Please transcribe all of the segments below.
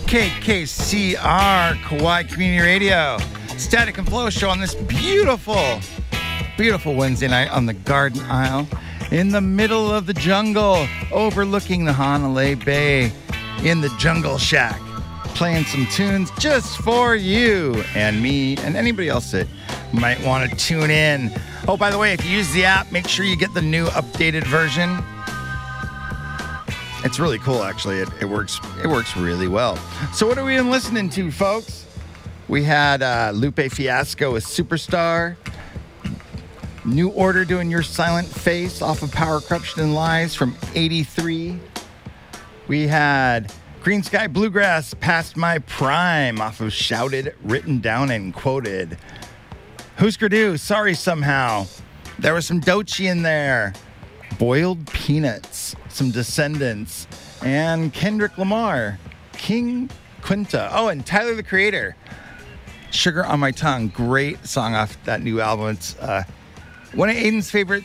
KKCR, Kauai Community Radio. Static and Flow show on this beautiful, beautiful Wednesday night on the Garden Isle in the middle of the jungle, overlooking the Hanalei Bay in the Jungle Shack, playing some tunes just for you and me and anybody else that might want to tune in. Oh, by the way, if you use the app, make sure you get the new updated version. It's really cool, actually. It works really well. So what are we been listening to, folks? We had Lupe Fiasco with Superstar. New Order doing Your Silent Face off of Power, Corruption, and Lies from 83. We had Green Sky Bluegrass, Past My Prime off of Shouted, Written Down, and Quoted. Husker Du, Sorry Somehow. There was some Doechii in there. Boiled Peanuts, some Descendants, and Kendrick Lamar, King Quinta. Oh, and Tyler, the Creator, Sugar on My Tongue. Great song off that new album. It's one of Aiden's favorite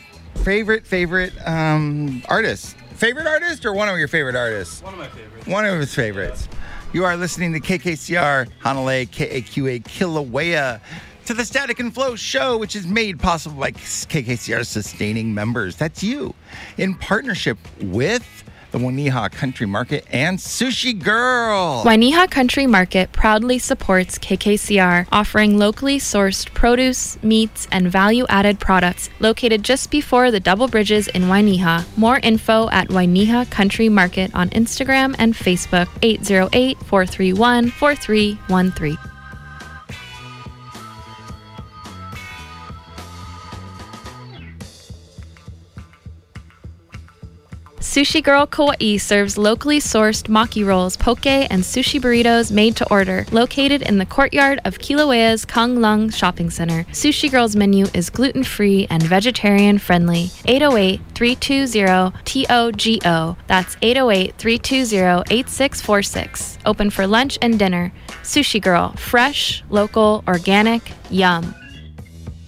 artists. Favorite artist or one of your favorite artists? One of my favorites. One of his favorites. Yeah. You are listening to KKCR, Hanalei, KAQA, Kilauea, to the Static and Flow show, which is made possible by KKCR's sustaining members. That's you, in partnership with the Wainiha Country Market and Sushi Girl. Wainiha Country Market proudly supports KKCR, offering locally sourced produce, meats, and value-added products located just before the Double Bridges in Wainiha. More info at Wainiha Country Market on Instagram and Facebook, 808-431-4313. Sushi Girl Kauai serves locally sourced maki rolls, poke, and sushi burritos made to order, located in the courtyard of Kilauea's Konglung Shopping Center. Sushi Girl's menu is gluten-free and vegetarian-friendly. 808-320-TOGO. That's 808-320-8646. Open for lunch and dinner. Sushi Girl, fresh, local, organic, yum.